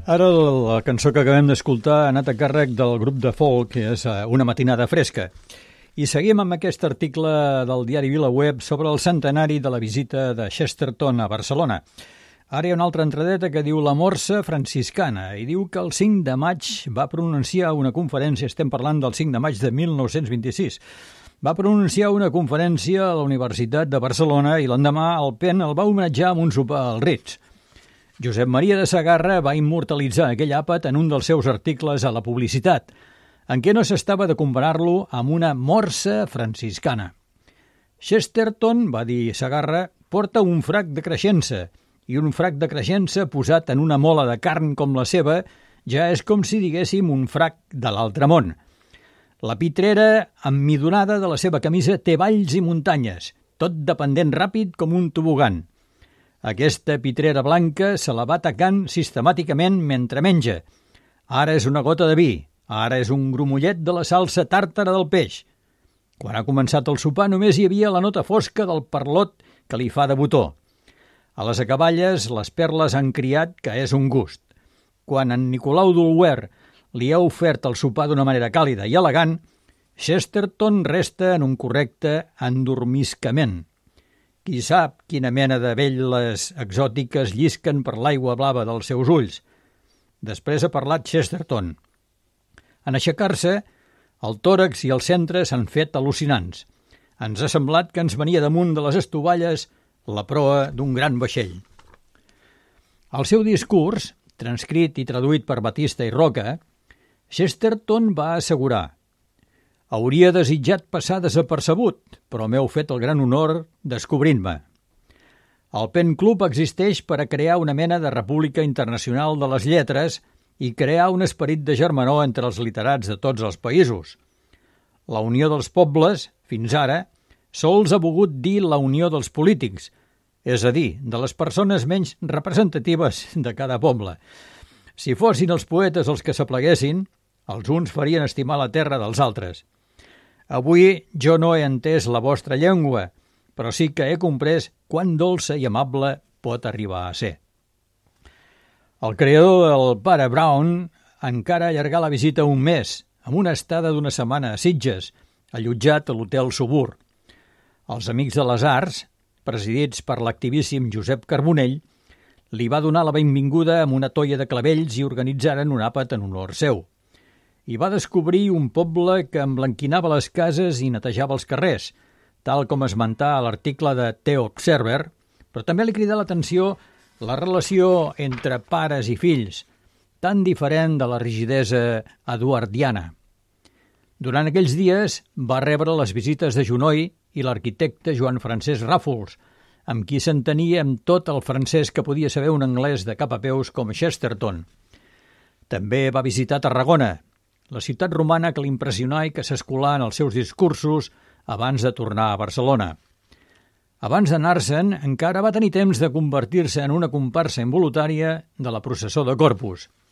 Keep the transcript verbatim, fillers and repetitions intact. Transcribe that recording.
Ara la cançó que acabem d'escoltar ha anat a càrrec del grup de folk, que és Una matinada fresca. I seguim amb aquest article del diari VilaWeb sobre el centenari de la visita de Chesterton a Barcelona. Ara hi ha una altra entradeta que diu la morsa franciscana i diu que el cinc de maig va pronunciar una conferència, estem parlant del cinc de maig de mil nou-cents vint-i-sis, va pronunciar una conferència a la Universitat de Barcelona i l'endemà el Pen el va homenatjar amb un sopar al Ritz. Josep Maria de Sagarra va immortalitzar aquell àpat en un dels seus articles a La Publicitat, en què no s'estava de comparar-lo amb una morsa franciscana. Chesterton, va dir Sagarra, porta un frac de creixença, i un frac de creixença posat en una mola de carn com la seva ja és com si diguéssim un frac de l'altre món. La pitrera, emmidonada de la seva camisa, té valls i muntanyes, tot dependent ràpid com un tobogan. Aquesta pitrera blanca se la va tacant sistemàticament mentre menja. Ara és una gota de vi, ara és un grumollet de la salsa tàrtara del peix. Quan ha començat el sopar només hi havia la nota fosca del parlot que li fa de botó. A les acaballes les perles han criat que és un gust. Quan en Nicolau d'Olwer li ha ofert el sopar d'una manera càlida i elegant, Chesterton resta en un correcte endormiscament. Qui sap quina mena de velles exòtiques llisquen per l'aigua blava dels seus ulls. Després ha parlat Chesterton. En aixecar-se, el tòrax i el centre s'han fet al·lucinants. Ens ha semblat que ens venia damunt de les estovalles la proa d'un gran vaixell. Al seu discurs, transcrit i traduït per Batista i Roca, Chesterton va assegurar: «Hauria desitjat passar desapercebut, però m'heu fet el gran honor descobrint-me. El Pen Club existeix per a crear una mena de república internacional de les lletres i crear un esperit de germanor entre els literats de tots els països. La unió dels pobles, fins ara, sols ha volgut dir la unió dels polítics, és a dir, de les persones menys representatives de cada poble. Si fossin els poetes els que s'apleguessin, els uns farien estimar la terra dels altres. Avui jo no he entès la vostra llengua, però sí que he comprès quant dolça i amable pot arribar a ser». El creador del Pare Brown encara allargà la visita un mes, amb una estada d'una setmana a Sitges, allotjat a l'Hotel Subur. Els Amics de les Arts, presidits per l'activíssim Josep Carbonell, li va donar la benvinguda amb una toia de clavells i organitzaren un àpat en honor seu. I va descobrir un poble que emblanquinava les cases i netejava els carrers, tal com esmentà a l'article de The Observer, però també li cridà l'atenció la relació entre pares i fills, tan diferent de la rigidesa eduardiana. Durant aquells dies va rebre les visites de Junoy i l'arquitecte Joan Francesc Ràfols, amb qui s'entenia amb tot el francès que podia saber un anglès de cap a peus com Chesterton. També va visitar Tarragona, la ciutat romana que l'impressionà i que s'escolà en els seus discursos abans de tornar a Barcelona. Abans d'anar-se'n, encara va tenir temps de convertir-se en una comparsa involuntària de la processó de Corpus.